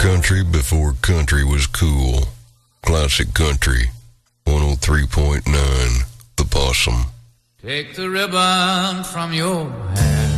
Country before country was cool. Classic Country, 103.9, The Possum. Take the ribbon from your hair.